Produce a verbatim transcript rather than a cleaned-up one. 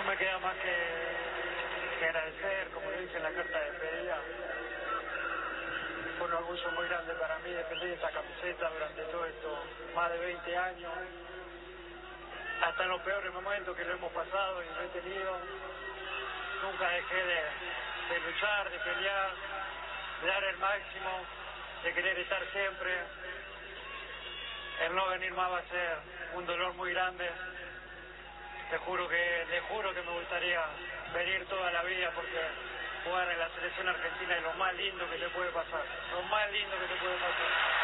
me queda más que, que agradecer, como le dije en la carta de despedida. Fue un orgullo muy grande para mí defender esta camiseta durante todo esto, más de veinte años. Hasta en los peores momentos que lo hemos pasado y lo he tenido, nunca dejé de, de luchar, de pelear, de dar el máximo, de querer estar siempre. El no venir más va a ser un dolor muy grande. Te juro que, te juro que me gustaría venir toda la vida porque jugar en la selección argentina es lo más lindo que te puede pasar, lo más lindo que te puede pasar.